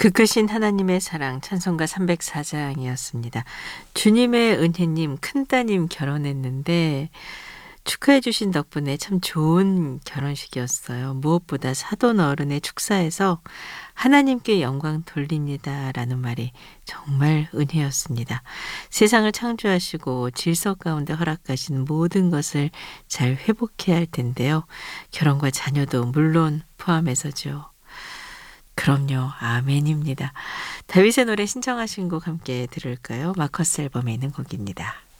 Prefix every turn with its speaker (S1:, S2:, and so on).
S1: 그 크신 하나님의 사랑 찬송가 304장이었습니다. 주님의 은혜님 큰따님 결혼했는데 축하해 주신 덕분에 참 좋은 결혼식이었어요. 무엇보다 사돈 어른의 축사에서 하나님께 영광 돌립니다라는 말이 정말 은혜였습니다. 세상을 창조하시고 질서 가운데 허락하신 모든 것을 잘 회복해야 할 텐데요. 결혼과 자녀도 물론 포함해서죠. 그럼요. 아멘입니다. 다윗의 노래 신청하신 곡 함께 들을까요? 마커스 앨범에 있는 곡입니다.